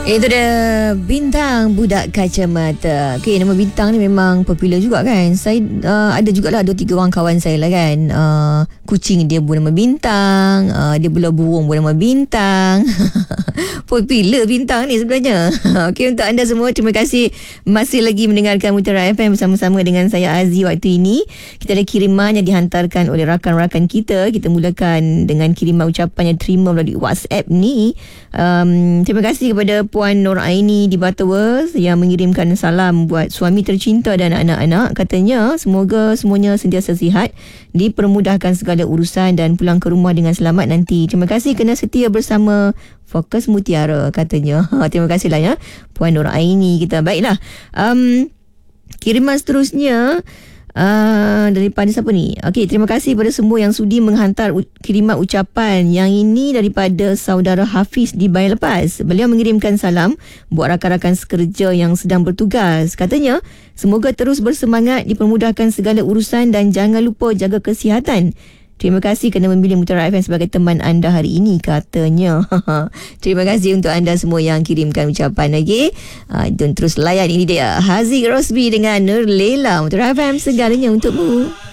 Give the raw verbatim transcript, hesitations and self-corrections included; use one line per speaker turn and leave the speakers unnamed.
Itu dia Bintang Budak Kacamata. Okay, nama Bintang ni memang popular juga kan. Saya uh, ada jugalah dua tiga orang kawan saya lah kan. Uh, kucing dia pun nama Bintang. Uh, dia pula burung pun nama Bintang. Popular Bintang ni sebenarnya. Okay, untuk anda semua, terima kasih masih lagi mendengarkan Mutiara F M bersama-sama dengan saya Aziz waktu ini. Kita ada kiriman yang dihantarkan oleh rakan-rakan kita. Kita mulakan dengan kiriman ucapan yang terima melalui WhatsApp ni. Um, terima kasih kepada Puan Nur Aini di Butterworth yang mengirimkan salam buat suami tercinta dan anak-anak. Katanya semoga semuanya sentiasa sihat, dipermudahkan segala urusan dan pulang ke rumah dengan selamat nanti. Terima kasih kerana setia bersama Fokus Mutiara, katanya. Ha, terima kasihlah ya Puan Nur Aini kita. Baiklah. Um, kiriman seterusnya Uh, daripada siapa ni? Okey, terima kasih kepada semua yang sudi menghantar u- kiriman ucapan. Yang ini daripada saudara Hafiz di Bayan Lepas. Beliau mengirimkan salam buat rakan-rakan sekerja yang sedang bertugas. Katanya, semoga terus bersemangat, dipermudahkan segala urusan dan jangan lupa jaga kesihatan. Terima kasih kerana memilih Mutiara F M sebagai teman anda hari ini, katanya. Terima kasih untuk anda semua yang kirimkan ucapan lagi. Uh, dan terus layan, ini dia Haziq Rosby dengan Nur Lela. Mutiara F M, segalanya untukmu.